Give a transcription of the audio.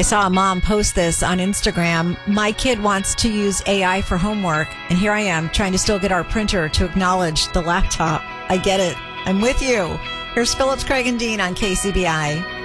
I saw a mom post this on Instagram. My kid wants to use AI for homework, and here I am trying to still get our printer to acknowledge the laptop. I get it. I'm with you. Here's Phillips, Craig, and Dean on KCBI.